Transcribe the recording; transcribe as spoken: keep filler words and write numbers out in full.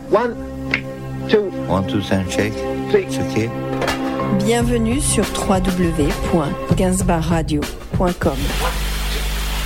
One, two, One, two, three, check. three. C'est OK. Bienvenue sur w w w point gainsbourg radio point com.